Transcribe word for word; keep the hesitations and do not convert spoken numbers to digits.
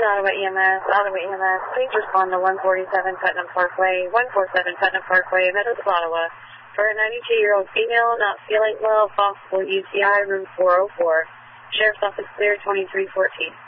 Ottawa E M S. Ottawa E M S, please respond to one forty-seven Putnam Parkway, one forty-seven Putnam Parkway, Meadows, Ottawa, for a ninety-two-year-old female not feeling well, possible U T I, room four oh four. Sheriff's Office clear, twenty-three fourteen.